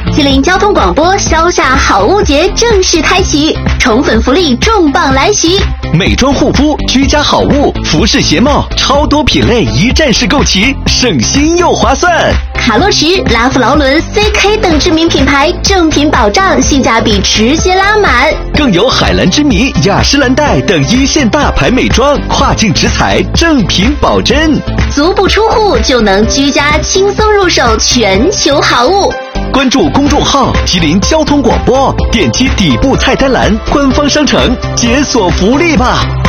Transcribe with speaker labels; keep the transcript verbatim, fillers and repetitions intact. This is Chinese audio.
Speaker 1: 吉林交通广播消夏好物节正式开启，宠粉福利重磅来袭！
Speaker 2: 美妆护肤、居家好物、服饰鞋帽，超多品类一站式购齐，省心又划算。
Speaker 1: 卡洛驰、拉夫劳伦、C K 等知名品牌正品保障，性价比直接拉满。
Speaker 2: 更有海蓝之谜、雅诗兰黛等一线大牌美妆，跨境直采，正品保真。
Speaker 1: 足不出户就能居家轻松入手全球好物。
Speaker 2: 关注公众号吉林交通广播，点击底部菜单栏官方商城，解锁福利吧。